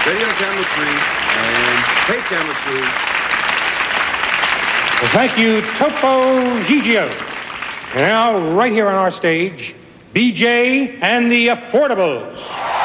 Radio camera 3, and hey, camera 3. Well, thank you, Topo Gigio. And now, right here on our stage, BJ and the Affordables.